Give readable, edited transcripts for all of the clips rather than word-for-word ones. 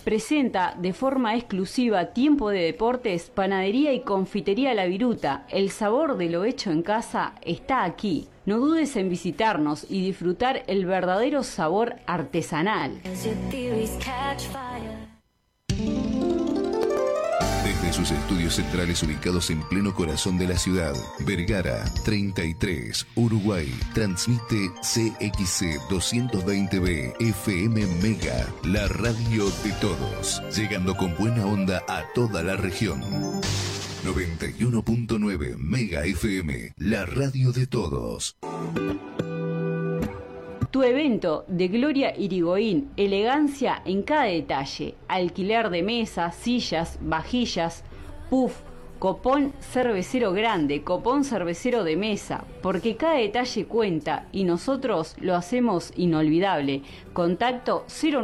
presenta de forma exclusiva Tiempo de Deportes, Panadería y Confitería La Viruta. El sabor de lo hecho en casa está aquí. No dudes en visitarnos y disfrutar el verdadero sabor artesanal. Desde sus estudios centrales ubicados en pleno corazón de la ciudad, Vergara 33, Uruguay, transmite CXC 220B FM Mega, la radio de todos, llegando con buena onda a toda la región. 91.9 Mega FM, la radio de todos. Tu evento de Gloria Irigoyen, elegancia en cada detalle, alquiler de mesas, sillas, vajillas, puff, copón cervecero grande, copón cervecero de mesa, porque cada detalle cuenta y nosotros lo hacemos inolvidable. Contacto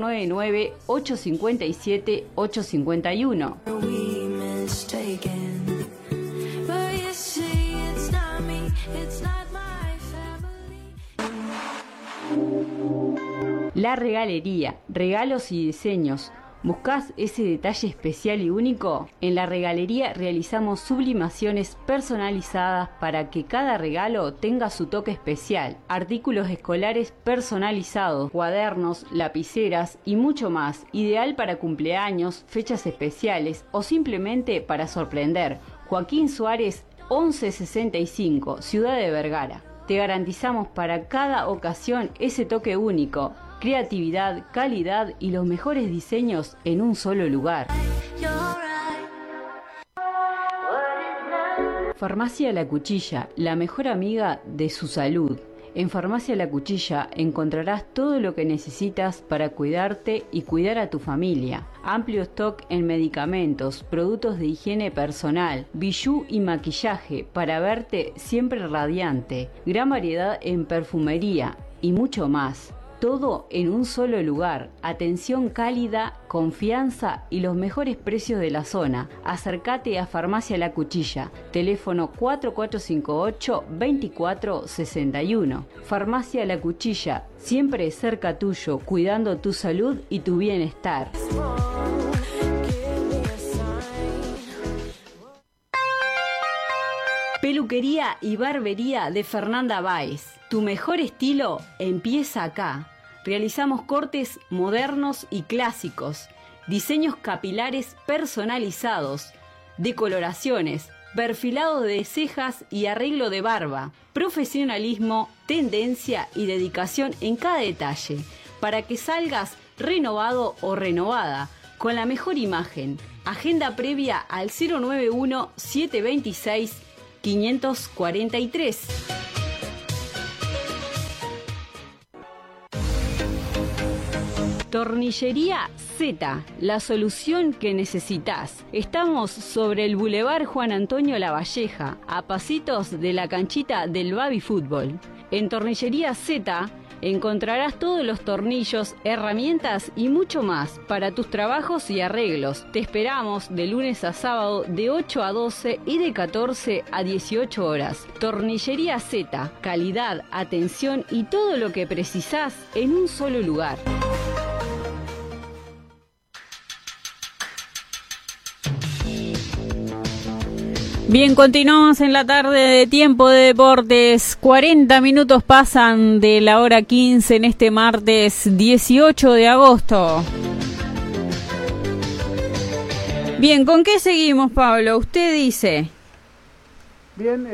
099-857-851. La Regalería, regalos y diseños. ¿Buscás ese detalle especial y único? En La Regalería realizamos sublimaciones personalizadas para que cada regalo tenga su toque especial. Artículos escolares personalizados, cuadernos, lapiceras y mucho más. Ideal para cumpleaños, fechas especiales o simplemente para sorprender. Joaquín Suárez 1165, Ciudad de Vergara. Te garantizamos para cada ocasión ese toque único. Creatividad, calidad y los mejores diseños en un solo lugar. Farmacia La Cuchilla, la mejor amiga de su salud. En Farmacia La Cuchilla encontrarás todo lo que necesitas para cuidarte y cuidar a tu familia. Amplio stock en medicamentos, productos de higiene personal, bijú y maquillaje para verte siempre radiante. Gran variedad en perfumería y mucho más. Todo en un solo lugar. Atención cálida, confianza y los mejores precios de la zona. Acércate a Farmacia La Cuchilla. Teléfono 4458-2461. Farmacia La Cuchilla, siempre cerca tuyo, cuidando tu salud y tu bienestar. Peluquería y barbería de Fernanda Báez. Tu mejor estilo empieza acá. Realizamos cortes modernos y clásicos, diseños capilares personalizados, decoloraciones, perfilado de cejas y arreglo de barba, profesionalismo, tendencia y dedicación en cada detalle, para que salgas renovado o renovada, con la mejor imagen. Agenda previa al 091-726-543. Tornillería Z, la solución que necesitas. Estamos sobre el Boulevard Juan Antonio Lavalleja, a pasitos de la canchita del Baby Fútbol. En Tornillería Z encontrarás todos los tornillos, herramientas y mucho más para tus trabajos y arreglos. Te esperamos de lunes a sábado de 8 a 12 y de 14 a 18 horas. Tornillería Z, calidad, atención y todo lo que precisás en un solo lugar. Bien, continuamos en la tarde de Tiempo de Deportes. 40 minutos pasan de la hora 15 en este martes 18 de agosto. Bien, ¿con qué seguimos, Pablo? Usted dice. Bien,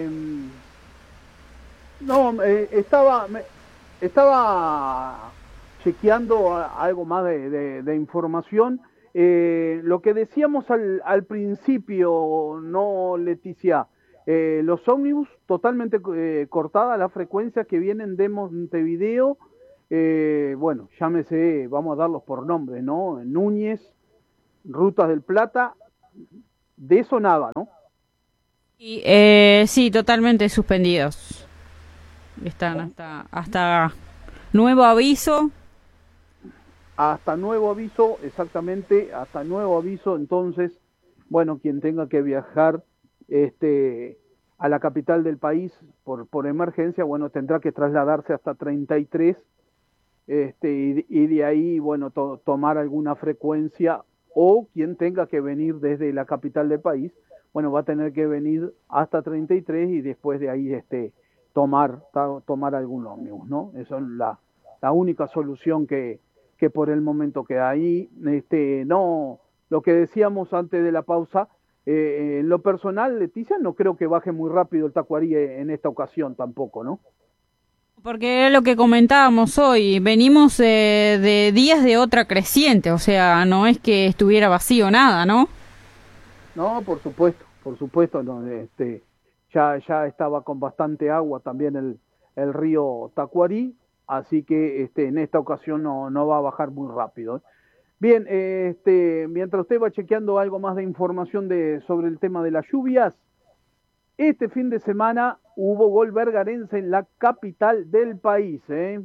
estaba chequeando algo más de información. Lo que decíamos al principio, ¿no, Leticia? Los ómnibus totalmente cortada la frecuencia que vienen de Montevideo, bueno, llámese, vamos a darlos por nombre, ¿no? Núñez, Rutas del Plata, de eso nada, ¿no? Y, sí, totalmente suspendidos. Están hasta nuevo aviso. Hasta nuevo aviso, exactamente, hasta nuevo aviso. Entonces, bueno, quien tenga que viajar a la capital del país por emergencia, bueno, tendrá que trasladarse hasta 33 y de ahí, bueno, tomar alguna frecuencia, o quien tenga que venir desde la capital del país, bueno, va a tener que venir hasta 33 y después de ahí tomar algún ómnibus, ¿no? Esa es la única solución que por el momento queda ahí. No, lo que decíamos antes de la pausa, en lo personal, Leticia, no creo que baje muy rápido el Tacuarí en esta ocasión tampoco, ¿no? Porque es lo que comentábamos hoy, venimos de días de otra creciente, o sea, no es que estuviera vacío nada, ¿no? No, por supuesto, no, ya estaba con bastante agua también el río Tacuarí, así que en esta ocasión no va a bajar muy rápido, ¿eh? Bien, mientras usted va chequeando algo más de información sobre el tema de las lluvias, este fin de semana hubo gol bergarense en la capital del país, ¿eh?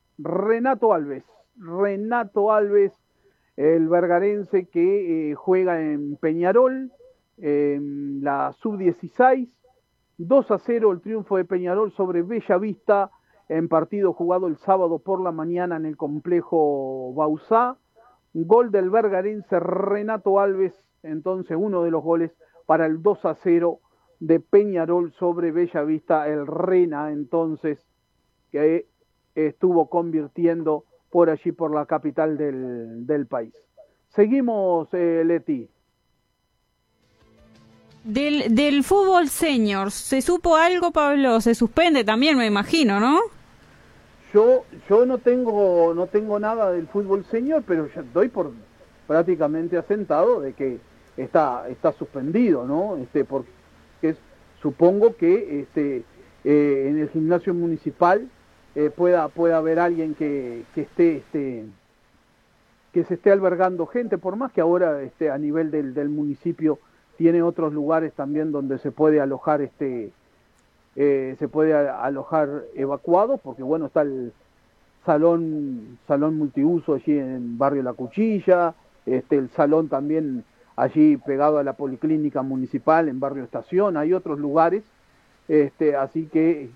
Renato Alves, el bergarense que juega en Peñarol, en la sub-16, 2-0 el triunfo de Peñarol sobre Bellavista en partido jugado el sábado por la mañana en el complejo Bauzá. Gol del bergarense Renato Alves, entonces uno de los goles para el 2-0 de Peñarol sobre Bellavista, el Rena entonces que estuvo convirtiendo por allí por la capital del país. Seguimos, Leti. Del fútbol senior, ¿se supo algo, Pablo? Se suspende también, me imagino, ¿no? Yo no tengo nada del fútbol senior, pero ya doy por prácticamente asentado de que está suspendido, ¿no? Porque supongo que en el gimnasio municipal pueda haber alguien que se esté albergando gente, por más que ahora a nivel del municipio tiene otros lugares también donde se puede alojar alojar evacuados, porque bueno, está el salón multiuso allí en Barrio La Cuchilla, el salón también allí pegado a la policlínica municipal en Barrio Estación, hay otros lugares, así que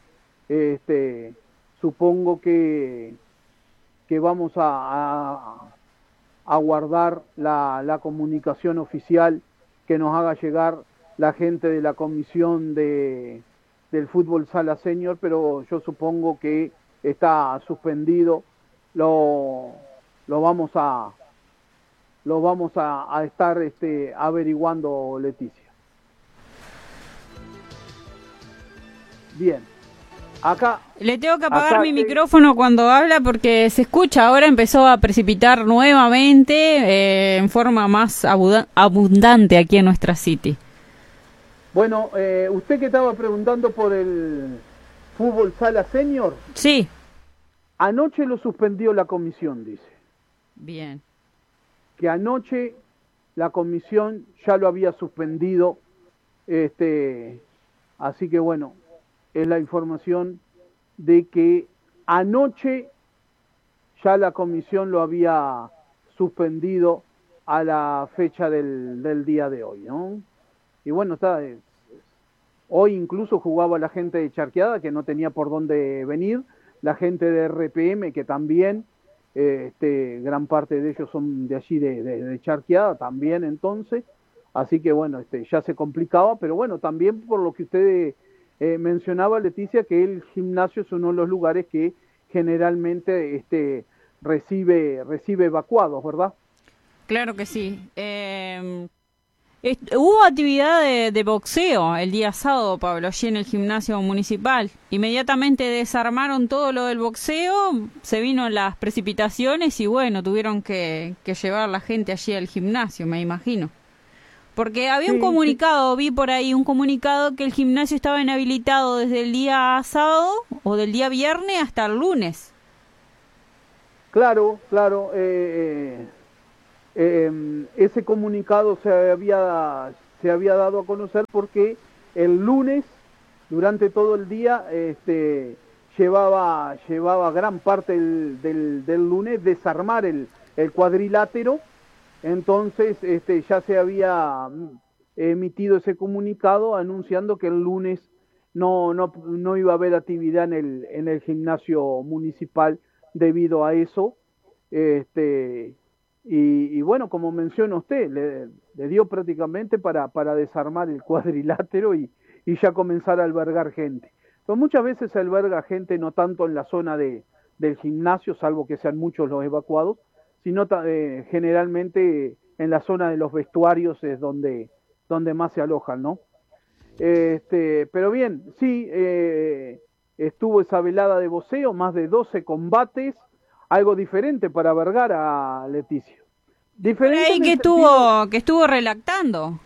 supongo que vamos a guardar la comunicación oficial que nos haga llegar la gente de la comisión del fútbol sala senior, pero yo supongo que está suspendido. Lo vamos a estar averiguando, Leticia. Bien. Acá le tengo que apagar mi micrófono cuando habla porque se escucha. Ahora empezó a precipitar nuevamente en forma más abundante aquí en nuestra city. Bueno, usted que estaba preguntando por el fútbol sala senior. Sí. Anoche lo suspendió la comisión, dice. Bien. Que anoche la comisión ya lo había suspendido, así que bueno, es la información de que anoche ya la comisión lo había suspendido a la fecha del día de hoy, ¿no? Y bueno, hoy incluso jugaba la gente de Charqueada, que no tenía por dónde venir, la gente de RPM, que también, gran parte de ellos son de allí, de Charqueada, también entonces, así que bueno, ya se complicaba, pero bueno, también por lo que usted mencionaba, Leticia, que el gimnasio es uno de los lugares que generalmente recibe evacuados, ¿verdad? Claro que sí. Hubo actividad de boxeo el día sábado, Pablo, allí en el gimnasio municipal. Inmediatamente desarmaron todo lo del boxeo, se vino las precipitaciones y bueno, tuvieron que llevar la gente allí al gimnasio, me imagino. Porque había un comunicado, vi por ahí un comunicado que el gimnasio estaba inhabilitado desde el día sábado o del día viernes hasta el lunes. Claro. Ese comunicado se había dado a conocer porque el lunes, durante todo el día, llevaba gran parte del lunes desarmar el cuadrilátero. Entonces ya se había emitido ese comunicado anunciando que el lunes no iba a haber actividad en el gimnasio municipal debido a eso. Y bueno, como menciona usted, le dio prácticamente para desarmar el cuadrilátero y ya comenzar a albergar gente. Pero muchas veces se alberga gente no tanto en la zona del gimnasio, salvo que sean muchos los evacuados, sino generalmente en la zona de los vestuarios es donde más se alojan, ¿no? Pero bien, sí, estuvo esa velada de voceo, más de 12 combates, algo diferente para Vergara, Leticia. Por ahí que estuvo relactando.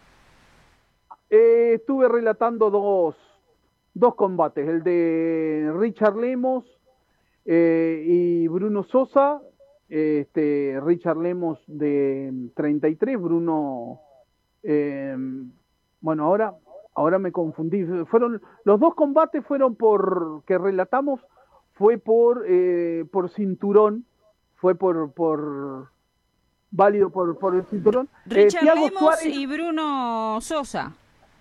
Estuve relatando dos combates, el de Richard Lemos y Bruno Sosa. Richard Lemos de 33, Bruno, bueno, ahora me confundí. Los dos combates fueron que relatamos, fue por cinturón, fue válido por el cinturón. Richard Lemos Suárez y Bruno Sosa.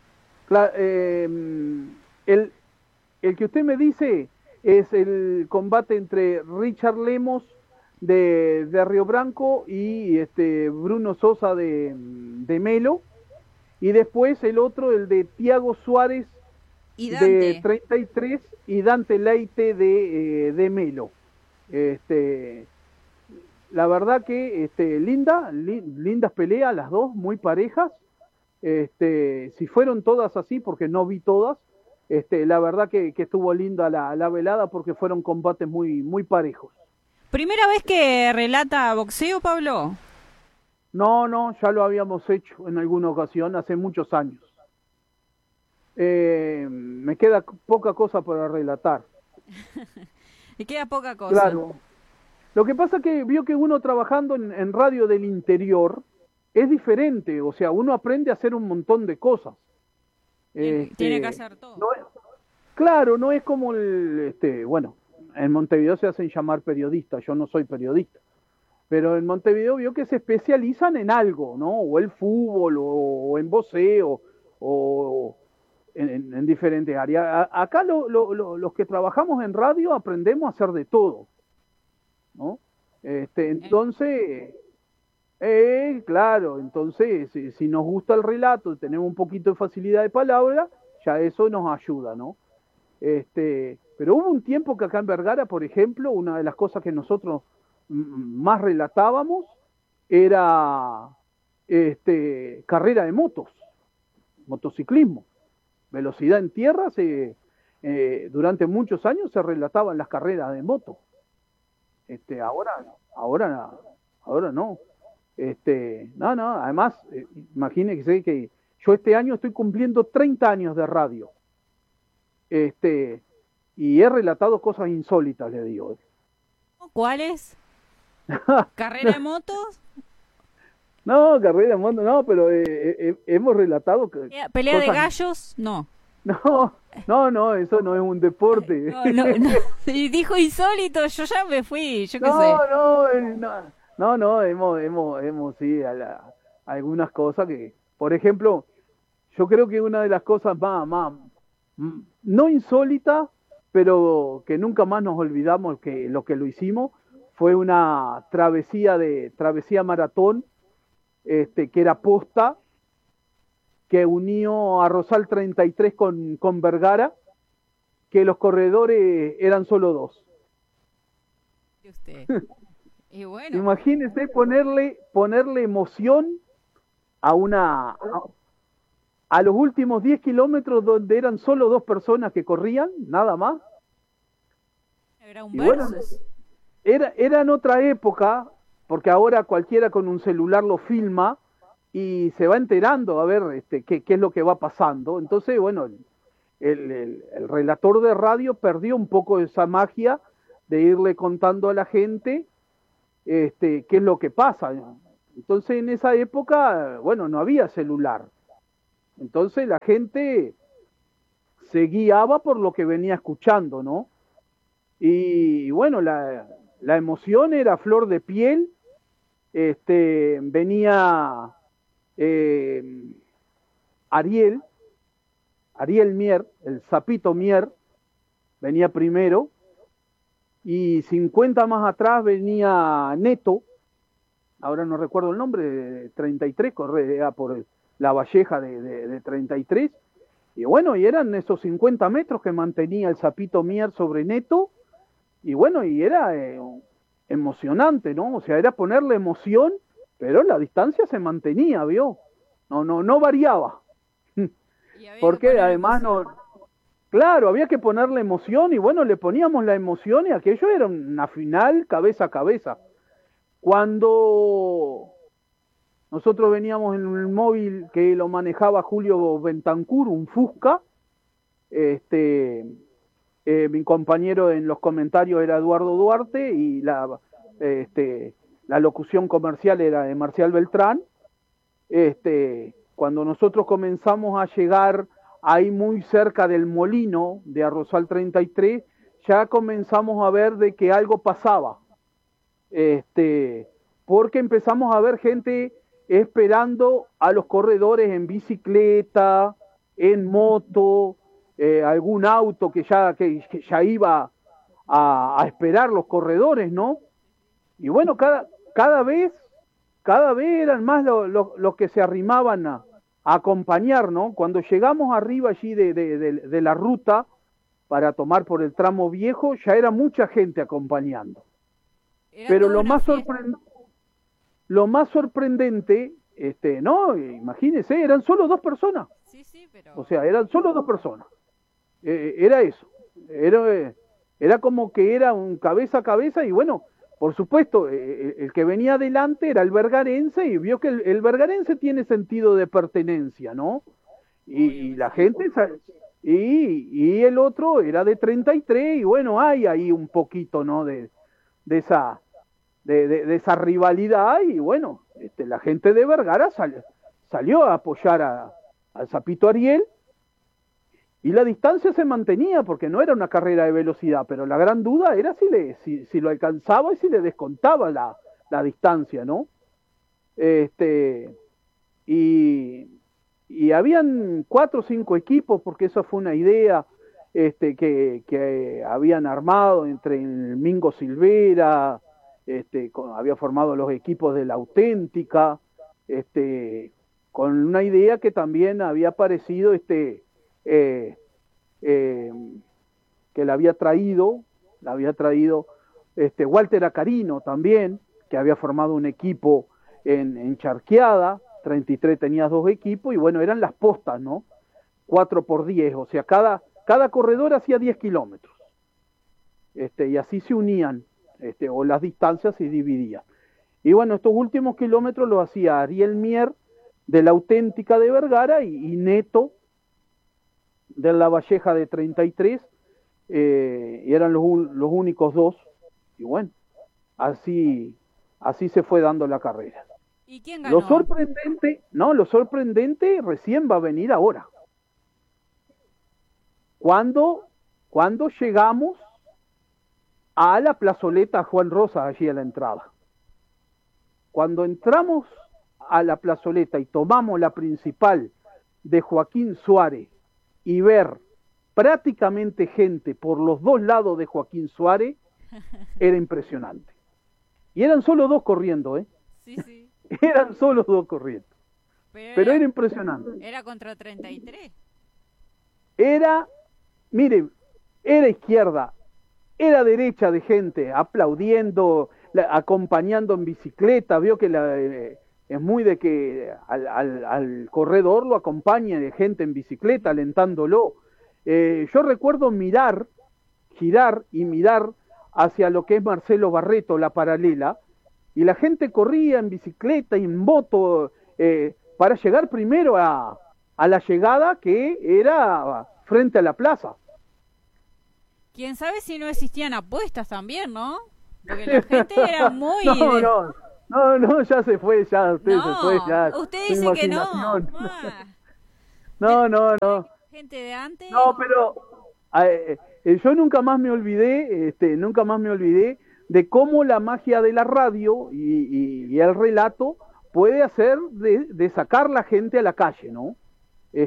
El que usted me dice es el combate entre Richard Lemos de Río Branco y Bruno Sosa de Melo, y después el otro, el de Tiago Suárez de 33 y Dante Leite de Melo. La verdad que lindas peleas las dos, muy parejas. Si fueron todas así, porque no vi todas, la verdad que estuvo linda la velada, porque fueron combates muy, muy parejos. ¿Primera vez que relata boxeo, Pablo? No, ya lo habíamos hecho en alguna ocasión, hace muchos años. Me queda poca cosa para relatar. Me queda poca cosa. Claro. Lo que pasa que vio que uno trabajando en radio del interior es diferente, o sea, uno aprende a hacer un montón de cosas. Tiene que hacer todo. Claro, no es como bueno, en Montevideo se hacen llamar periodistas, yo no soy periodista, pero en Montevideo vio que se especializan en algo, ¿no? O el fútbol, o en voceo, o en diferentes áreas. Acá los que trabajamos en radio aprendemos a hacer de todo, ¿no? Entonces, claro, entonces si nos gusta el relato, tenemos un poquito de facilidad de palabra, ya eso nos ayuda, ¿no? Pero hubo un tiempo que acá en Vergara, por ejemplo, una de las cosas que nosotros más relatábamos era carrera de motos, motociclismo, velocidad en tierra. Durante muchos años se relataban las carreras de moto. Ahora no. No, además, imagínese que yo este año estoy cumpliendo 30 años de radio. Y he relatado cosas insólitas, le digo. ¿Cuáles? ¿Carrera de motos? No, carrera de motos, no, pero hemos relatado... ¿Pelea cosas... de gallos? No. No, eso no es un deporte. No. Y dijo insólito, yo ya me fui, yo qué sé. No, hemos sí, algunas cosas que, por ejemplo, yo creo que una de las cosas más no insólita, pero que nunca más nos olvidamos que lo hicimos, fue una travesía maratón, que era posta, que unió a Rosal 33 con Vergara, que los corredores eran solo dos. Usted. Y bueno. Imagínese ponerle emoción a los últimos 10 kilómetros, donde eran solo dos personas que corrían, nada más. Era un versus. Bueno, era en otra época, porque ahora cualquiera con un celular lo filma y se va enterando a ver qué es lo que va pasando. Entonces, bueno, el relator de radio perdió un poco esa magia de irle contando a la gente qué es lo que pasa. Entonces, en esa época, bueno, no había celular. Entonces la gente se guiaba por lo que venía escuchando, ¿no? Y bueno, la emoción era flor de piel. Venía Ariel Mier, el Sapito Mier, venía primero, y 50 más atrás venía Neto, ahora no recuerdo el nombre, de 33, corría por la Valleja de 33, y bueno, y eran esos 50 metros que mantenía el Sapito Mier sobre Neto, y bueno, y era emocionante, ¿no? O sea, era ponerle emoción, pero la distancia se mantenía, ¿vio? No variaba. Porque además no... Claro, había que ponerle emoción y bueno, le poníamos la emoción y aquello era una final cabeza a cabeza. Cuando nosotros veníamos en un móvil que lo manejaba Julio Bentancur, un Fusca, mi compañero en los comentarios era Eduardo Duarte y la locución comercial era de Marcial Beltrán. Cuando nosotros comenzamos a llegar ahí muy cerca del molino de Arrozal 33, ya comenzamos a ver de que algo pasaba. Porque empezamos a ver gente esperando a los corredores en bicicleta, en moto, algún auto que ya iba a esperar los corredores, ¿no? Y bueno, cada vez eran más los que se arrimaban a acompañar, ¿no? Cuando llegamos arriba allí de la ruta para tomar por el tramo viejo, ya era mucha gente acompañando. Pero lo más sorprendente, no, imagínense, eran solo 2 personas. Sí, pero... O sea, eran solo 2 personas. Era eso. Era como que era un cabeza a cabeza y bueno, por supuesto, el que venía adelante era el bergarense y vio que el bergarense tiene sentido de pertenencia, ¿no? Y la gente... Y el otro era de 33 y bueno, hay ahí un poquito, ¿no? de esa rivalidad y bueno, la gente de Vergara salió a apoyar al Sapito Ariel y la distancia se mantenía porque no era una carrera de velocidad, pero la gran duda era si lo alcanzaba y si le descontaba la distancia, ¿no? Y habían 4 o 5 equipos, porque eso fue una idea que habían armado entre el Mingo Silvera, había formado los equipos de La Auténtica, con una idea que también había aparecido que la había traído Walter Acarino también, que había formado un equipo en Charqueada. 33 tenías 2 equipos y bueno, eran las postas, ¿no? 4x10, o sea, cada corredor hacía 10 kilómetros. Y así se unían, o las distancias se dividían. Y bueno, estos últimos kilómetros los hacía Ariel Mier de La Auténtica de Vergara y Neto de La Valleja de 33, y eran los únicos 2. Y bueno, así se fue dando la carrera. ¿Y quién ganó? Lo sorprendente recién va a venir ahora. Cuando llegamos a la plazoleta Juan Rosa, allí a la entrada. Cuando entramos a la plazoleta y tomamos la principal de Joaquín Suárez y ver prácticamente gente por los 2 lados de Joaquín Suárez, era impresionante. Y eran solo 2 corriendo, ¿eh? Sí. Eran solo 2 corriendo. Pero era impresionante. Era contra 33. Era izquierda, era derecha de gente, aplaudiendo, acompañando en bicicleta. Vio que es muy de que al corredor lo acompañe de gente en bicicleta, alentándolo. Yo recuerdo girar y mirar hacia lo que es Marcelo Barreto, la paralela, y la gente corría en bicicleta y en moto para llegar primero a la llegada, que era frente a la plaza. ¿Quién sabe si no existían apuestas también, no? Porque la gente era muy... No, ya se fue, se fue. Usted dice que no. No. Gente de antes... No, pero yo nunca más me olvidé de cómo la magia de la radio y el relato puede hacer de sacar la gente a la calle, ¿no?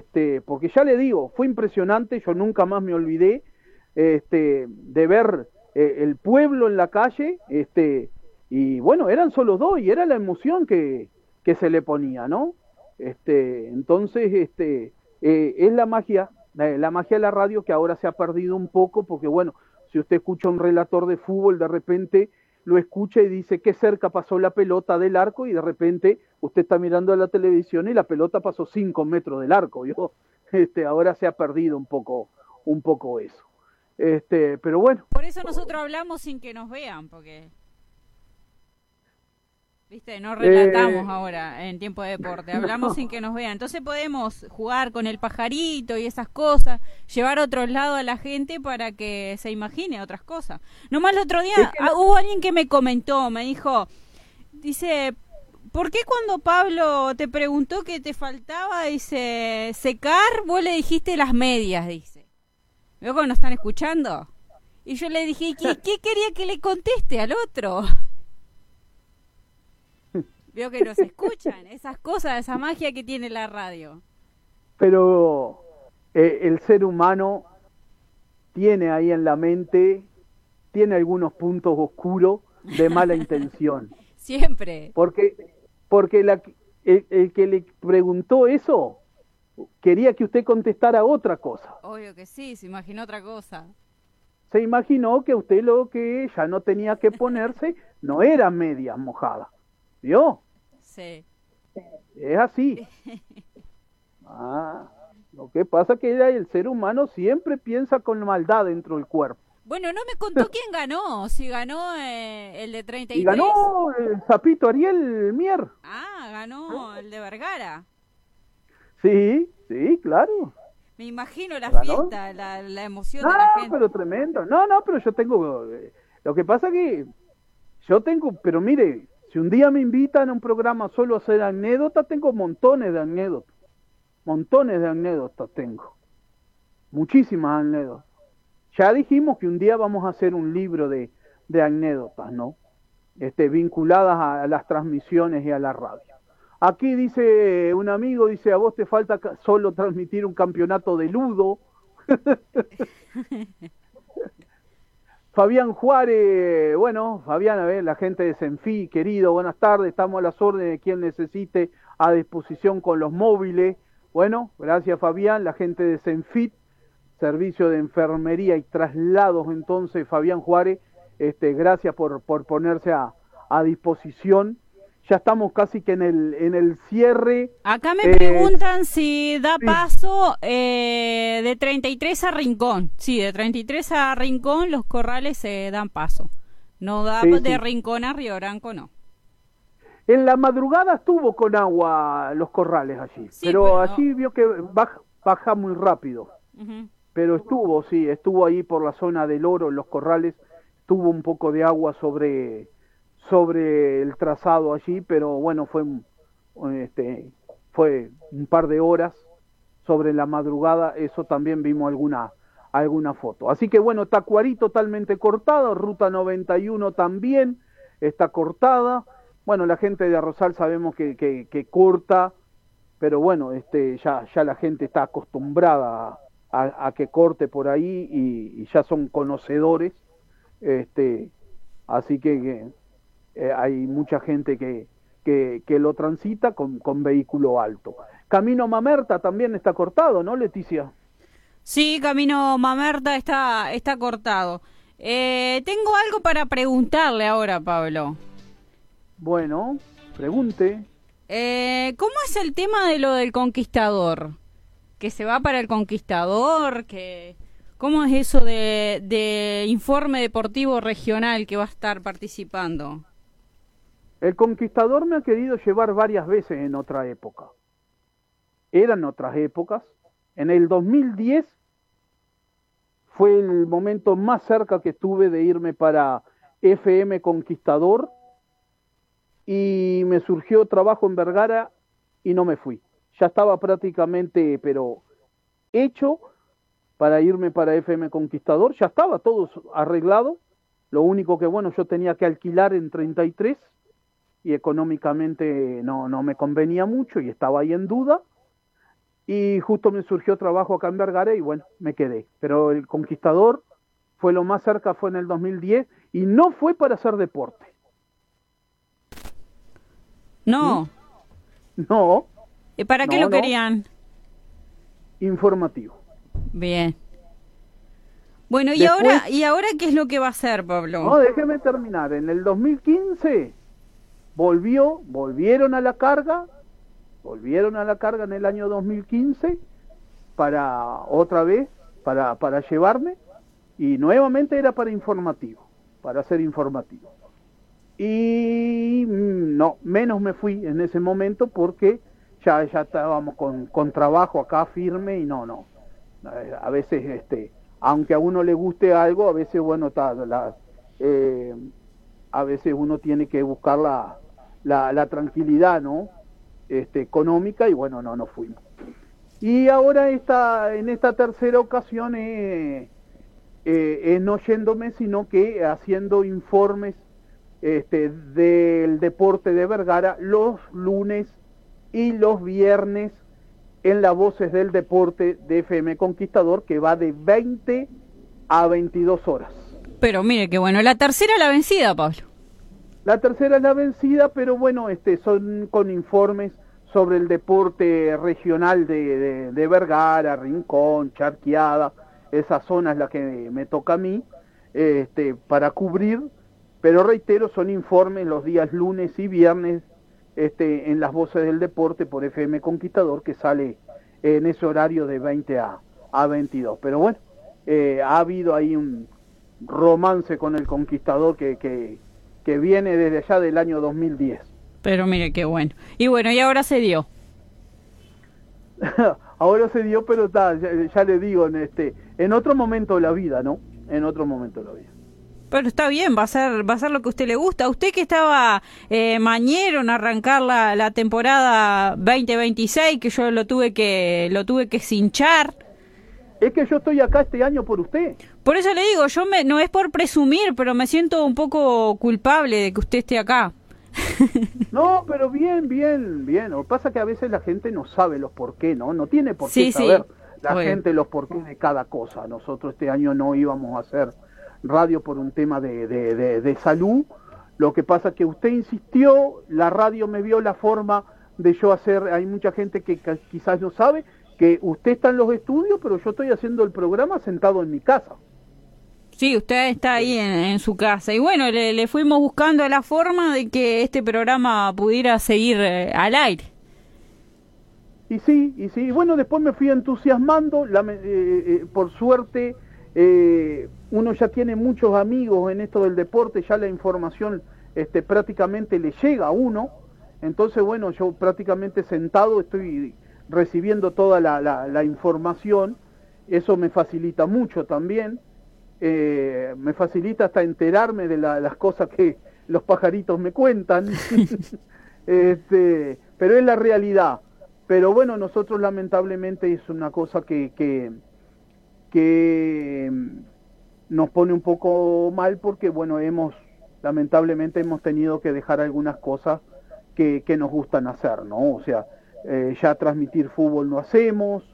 Porque ya le digo, fue impresionante, yo nunca más me olvidé de ver el pueblo en la calle, y bueno, eran solo dos y era la emoción que se le ponía, ¿no? Entonces, es la magia de la radio que ahora se ha perdido un poco porque, bueno, si usted escucha a un relator de fútbol, de repente lo escucha y dice que cerca pasó la pelota del arco y de repente usted está mirando a la televisión y la pelota pasó 5 metros del arco, ¿vio? Ahora se ha perdido un poco eso. Pero bueno. Por eso nosotros hablamos sin que nos vean, porque... ¿Viste? No relatamos ahora en tiempo de deporte, hablamos sin que nos vean. Entonces podemos jugar con el pajarito y esas cosas, llevar a otro lado a la gente para que se imagine otras cosas. Nomás el otro día hubo alguien que me comentó, me dijo, dice, ¿por qué cuando Pablo te preguntó que te faltaba, dice, secar, vos le dijiste las medias, dice? ¿Veo que no están escuchando? Y yo le dije, ¿qué quería que le conteste al otro? Veo que nos escuchan, esas cosas, esa magia que tiene la radio. Pero el ser humano tiene ahí en la mente, tiene algunos puntos oscuros de mala intención. Siempre. Porque el que le preguntó eso quería que usted contestara otra cosa. Obvio que sí, se imaginó otra cosa. Se imaginó que usted lo que ya no tenía que ponerse no era medias mojadas. ¿Vio? Sí. Es así. Lo que pasa es que el ser humano siempre piensa con maldad dentro del cuerpo. Bueno, no me contó quién ganó, si ganó el de 33. Y ganó el Zapito Ariel Mier. Ganó el de Vergara. Sí, claro. Me imagino la ¿Ganó? fiesta, la emoción de la gente. Pero tremendo. No, pero yo tengo... lo que pasa que yo tengo... Pero mire, si un día me invitan a un programa solo a hacer anécdotas, tengo montones de anécdotas. Montones de anécdotas tengo. Muchísimas anécdotas. Ya dijimos que un día vamos a hacer un libro de anécdotas, ¿no? Vinculadas a las transmisiones y a la radio. Aquí dice un amigo, dice, a vos te falta solo transmitir un campeonato de ludo. Fabián Juárez, bueno, Fabián, a ver, la gente de Senfi, querido, buenas tardes, estamos a las órdenes de quien necesite, a disposición con los móviles. Bueno, gracias Fabián, la gente de Senfit, servicio de enfermería y traslados, entonces Fabián Juárez, gracias por ponerse a disposición. Ya estamos casi que en el cierre. Acá me preguntan si da paso de 33 a Rincón. Sí, de 33 a Rincón los corrales dan paso. No da de Rincón a Río Branco, no. En la madrugada estuvo con agua los corrales allí, pero allí vio que baja muy rápido. Uh-huh. Pero estuvo ahí por la zona del Oro, en los corrales, tuvo un poco de agua sobre el trazado allí, pero bueno, fue un par de horas sobre la madrugada, eso también vimos alguna foto. Así que bueno, Tacuarí totalmente cortada, Ruta 91 también está cortada. Bueno, la gente de Arrozal sabemos que corta, pero bueno, ya la gente está acostumbrada a que corte por ahí y ya son conocedores, así que hay mucha gente que lo transita con vehículo alto. Camino Mamerta también está cortado, ¿no, Leticia? Sí, Camino Mamerta está cortado. Tengo algo para preguntarle ahora, Pablo. Bueno, pregunte. ¿Cómo es el tema de lo del Conquistador? ¿Que se va para el Conquistador? ¿Cómo es eso de informe deportivo regional que va a estar participando? El Conquistador me ha querido llevar varias veces en otra época. Eran otras épocas. En el 2010 fue el momento más cerca que tuve de irme para FM Conquistador y me surgió trabajo en Vergara y no me fui. Ya estaba prácticamente, pero hecho para irme para FM Conquistador. Ya estaba todo arreglado. Lo único que, bueno, yo tenía que alquilar en 33 y económicamente no me convenía mucho y estaba ahí en duda. Y justo me surgió trabajo acá en Vergara y bueno, me quedé. Pero el Conquistador fue lo más cerca, fue en el 2010, y no fue para hacer deporte. No. ¿Sí? No. ¿Y para qué lo querían? Informativo. Bien. Bueno, Después, ¿y ahora qué es lo que va a hacer, Pablo? No, déjeme terminar. En el 2015 volvieron a la carga en el año 2015 para otra vez, para llevarme, y nuevamente era para hacer informativo. Y no, menos me fui en ese momento porque ya estábamos con trabajo acá firme y no. A veces, aunque a uno le guste algo, a veces, bueno, a veces uno tiene que buscar la tranquilidad, ¿no? Económica, y bueno, no fuimos. Y ahora en esta tercera ocasión no yéndome, sino que haciendo informes del deporte de Vergara los lunes y los viernes en las Voces del Deporte de FM Conquistador, que va de 20 a 22 horas. Pero mire que bueno, la tercera la vencida, Pablo. La tercera es la vencida, pero bueno, son con informes sobre el deporte regional de Vergara, Rincón, Charqueada, esa zona es la que me toca a mí, para cubrir, pero reitero, son informes los días lunes y viernes, en las Voces del Deporte por FM Conquistador, que sale en ese horario de 20 a 22. Pero bueno, ha habido ahí un romance con el Conquistador que viene desde allá del año 2010. Pero mire qué bueno. Y bueno, y ahora se dio. Ahora se dio, pero ya le digo, en otro momento de la vida, ¿no? En otro momento de la vida. Pero está bien, va a ser lo que a usted le gusta. Usted que estaba mañero en arrancar la temporada 2026, que yo lo tuve que cinchar. Es que yo estoy acá este año por usted. Por eso le digo, no es por presumir, pero me siento un poco culpable de que usted esté acá. No, pero bien. Lo que pasa es que a veces la gente no sabe los por qué, ¿no? No tiene por qué saber la gente los por qué de cada cosa. Nosotros este año no íbamos a hacer radio por un tema de salud. Lo que pasa es que usted insistió, la radio me vio la forma de yo hacer. Hay mucha gente que quizás no sabe que usted está en los estudios, pero yo estoy haciendo el programa sentado en mi casa. Sí, usted está ahí en su casa. Y bueno, le fuimos buscando la forma de que este programa pudiera seguir al aire. Y sí. Bueno, después me fui entusiasmando. Por suerte, uno ya tiene muchos amigos en esto del deporte. Ya la información prácticamente le llega a uno. Entonces, bueno, yo prácticamente sentado estoy recibiendo toda la información. Eso me facilita mucho también. Me facilita hasta enterarme de las cosas que los pajaritos me cuentan. Pero es la realidad. Pero bueno, nosotros lamentablemente es una cosa que nos pone un poco mal, porque bueno, lamentablemente hemos tenido que dejar algunas cosas que nos gustan hacer, ¿no? O sea, ya transmitir fútbol no hacemos.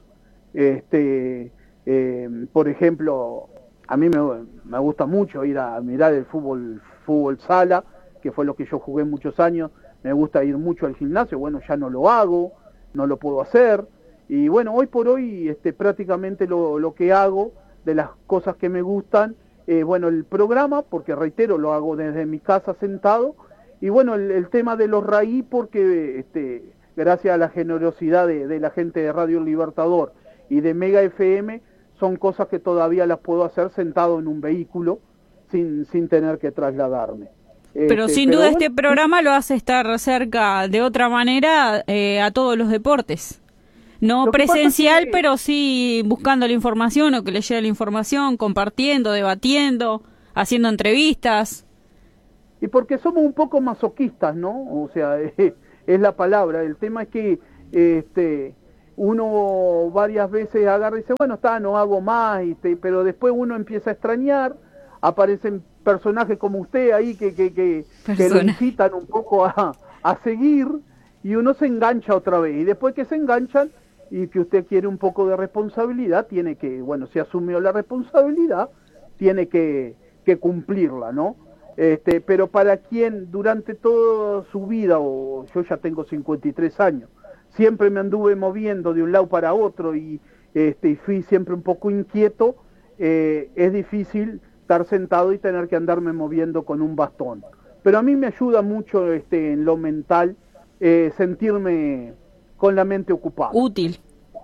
Por ejemplo, a mí me gusta mucho ir a mirar el fútbol sala, que fue lo que yo jugué muchos años. Me gusta ir mucho al gimnasio. Bueno, ya no lo hago, no lo puedo hacer. Y bueno, hoy por hoy prácticamente lo que hago, de las cosas que me gustan, bueno, el programa, porque reitero, lo hago desde mi casa sentado. Y bueno, el tema de los raíz, porque gracias a la generosidad de la gente de Radio Libertador y de Mega FM, son cosas que todavía las puedo hacer sentado en un vehículo sin tener que trasladarme. Pero sin duda este programa lo hace estar cerca de otra manera a todos los deportes. No presencial, pero sí buscando la información, o que le llegue la información, compartiendo, debatiendo, haciendo entrevistas. Y porque somos un poco masoquistas, ¿no? O sea, es la palabra. El tema es que uno varias veces agarra y dice, bueno, no hago más, pero después uno empieza a extrañar, aparecen personajes como usted ahí que lo incitan un poco a seguir, y uno se engancha otra vez. Y después que se enganchan y que usted quiere un poco de responsabilidad, tiene que, bueno, se asumió la responsabilidad, tiene que cumplirla, ¿no? Pero para quien durante toda su vida, o yo ya tengo 53 años, siempre me anduve moviendo de un lado para otro y fui siempre un poco inquieto, es difícil estar sentado y tener que andarme moviendo con un bastón. Pero a mí me ayuda mucho en lo mental sentirme con la mente ocupada. Útil.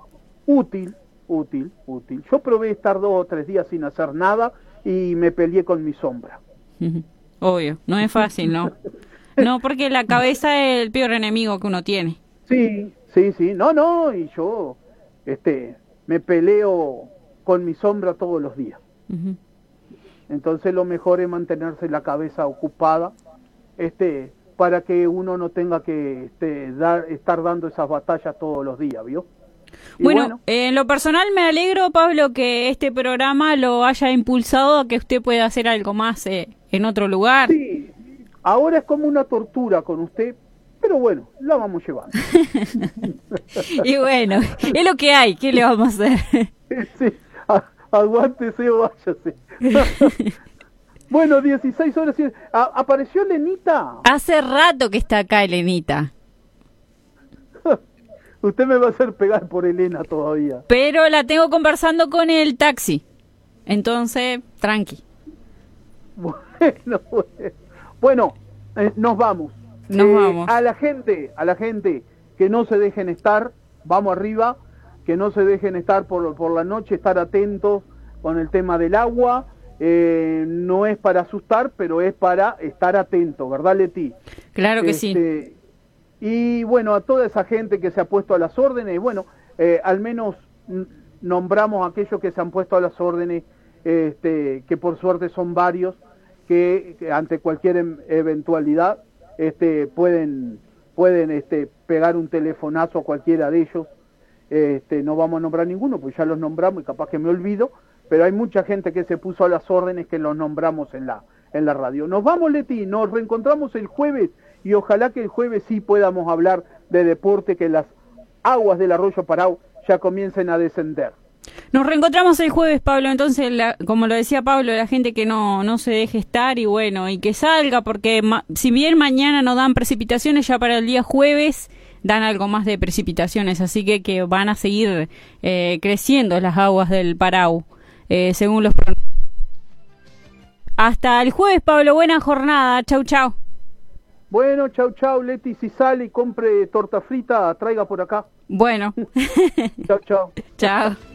Yo probé estar 2 o 3 días sin hacer nada y me peleé con mi sombra. Obvio, no es fácil, ¿no? No, porque la cabeza es el peor enemigo que uno tiene. Sí, no, y yo me peleo con mi sombra todos los días. Entonces lo mejor es mantenerse la cabeza ocupada, para que uno no tenga que estar dando esas batallas todos los días, ¿vio? Bueno, en lo personal me alegro, Pablo, que este programa lo haya impulsado a que usted pueda hacer algo más en otro lugar. Sí, ahora es como una tortura con usted, pero bueno, la vamos llevando. Y bueno, es lo que hay, ¿qué le vamos a hacer? Sí, aguántese o váyase. Bueno, 16 horas. ¿Apareció Elenita? Hace rato que está acá Elenita. Usted me va a hacer pegar por Elena todavía. Pero la tengo conversando con el taxi. Entonces, tranqui. Bueno, nos vamos. Nos vamos. A la gente que no se dejen estar, vamos arriba, que no se dejen estar por la noche, estar atentos con el tema del agua. No es para asustar, pero es para estar atento, ¿verdad, Leti? Claro que sí. Y bueno, a toda esa gente que se ha puesto a las órdenes, bueno, al menos nombramos a aquellos que se han puesto a las órdenes, que por suerte son varios, que ante cualquier eventualidad pueden pegar un telefonazo a cualquiera de ellos. No vamos a nombrar ninguno, pues ya los nombramos y capaz que me olvido, pero hay mucha gente que se puso a las órdenes que los nombramos en la radio. Nos vamos, Leti, nos reencontramos el jueves y ojalá que el jueves sí podamos hablar de deporte, que las aguas del arroyo Parau ya comiencen a descender. Nos reencontramos el jueves, Pablo, entonces, como lo decía Pablo, la gente que no se deje estar y bueno, y que salga, porque si bien mañana no dan precipitaciones, ya para el día jueves dan algo más de precipitaciones, así que van a seguir creciendo las aguas del Parau, según los pronósticos. Hasta el jueves, Pablo, buena jornada, chau. Bueno, chau, Leti, si sale y compre torta frita, traiga por acá. Bueno. Chau. Chao.